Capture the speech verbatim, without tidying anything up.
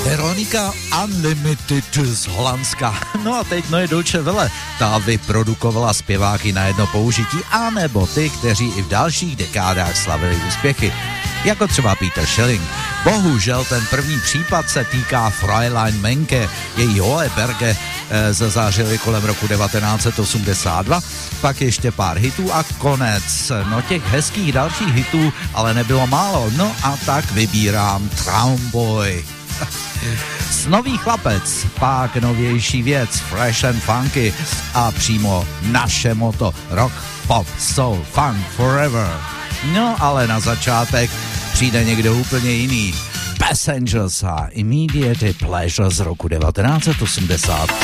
Veronika Unlimited z Holandska. No a teď Neue Deutsche Welle. Ta vyprodukovala zpěváky na jedno použití, anebo ty, kteří i v dalších dekádách slavili úspěchy. Jako třeba Peter Schilling. Bohužel ten první případ se týká Fräulein Menke. Její Hohe Berge e, zazářily kolem roku devatenáct set osmdesát dva, pak ještě pár hitů a konec. No těch hezkých dalších hitů ale nebylo málo, no a tak vybírám Traumboy. Snový chlapec, pak novější věc, fresh and funky a přímo naše moto rock, pop, soul, funk forever. No ale na začátek přijde někdo úplně jiný. Passengers a Immediate Pleasure z roku devatenáct set osmdesát.